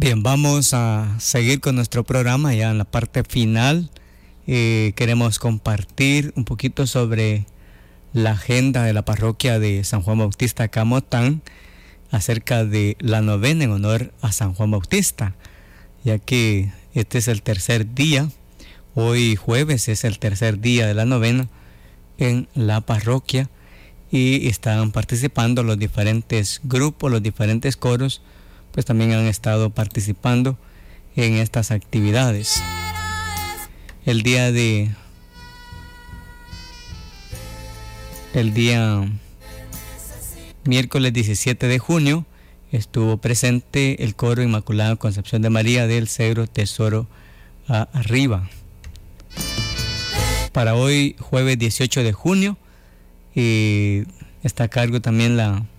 Bien, vamos a seguir con nuestro programa ya en la parte final. Queremos compartir un poquito sobre la agenda de la parroquia de San Juan Bautista Camotán acerca de la novena en honor a San Juan Bautista, ya que este es el tercer día, hoy jueves es el tercer día de la novena en la parroquia y están participando los diferentes grupos, los diferentes coros, pues también han estado participando en estas actividades. El día miércoles 17 de junio estuvo presente el coro Inmaculada Concepción de María del Cedro Tesoro Arriba. Para hoy, jueves 18 de junio, está a cargo también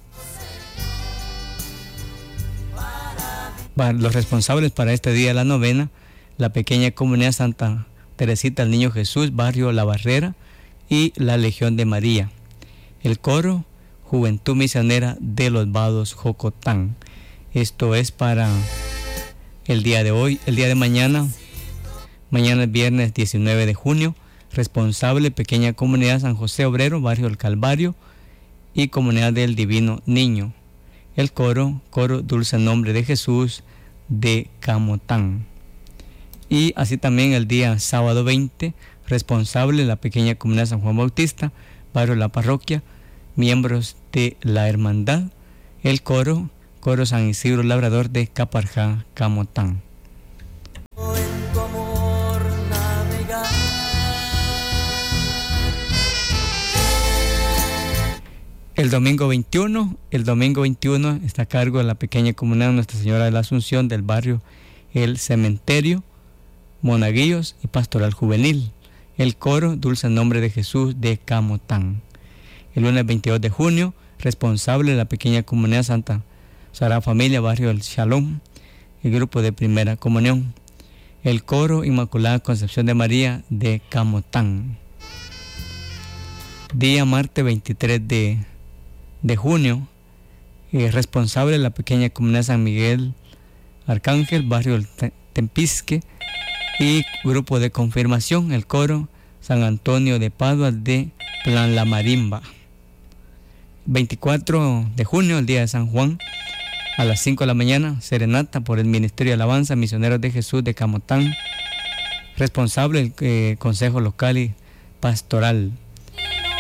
los responsables para este día de la novena, la pequeña comunidad Santa Teresita el Niño Jesús, barrio La Barrera y la Legión de María. El coro Juventud Misionera de los Vados Jocotán. Esto es para el día de hoy. El día de mañana es viernes 19 de junio, responsable pequeña comunidad San José Obrero, barrio El Calvario y comunidad del Divino Niño. El coro Dulce Nombre de Jesús de Camotán. Y así también el día sábado 20, responsable la pequeña comunidad San Juan Bautista, barrio La Parroquia, miembros de la hermandad, el coro San Isidro Labrador de Caparjá, Camotán. El domingo 21 está a cargo de la pequeña comunidad Nuestra Señora de la Asunción del barrio El Cementerio, Monaguillos y Pastoral Juvenil. El coro Dulce Nombre de Jesús de Camotán. El lunes 22 de junio, responsable de la pequeña comunidad Santa Sara Familia, barrio El Shalom, el grupo de Primera Comunión. El coro Inmaculada Concepción de María de Camotán. Día martes 23 de junio, responsable de la pequeña comunidad San Miguel Arcángel, barrio El Tempisque y grupo de confirmación, el coro San Antonio de Padua de Plan La Marimba. 24 de junio, el día de San Juan, a las 5 de la mañana, serenata por el Ministerio de Alabanza Misioneros de Jesús de Camotán, responsable el Consejo Local y Pastoral.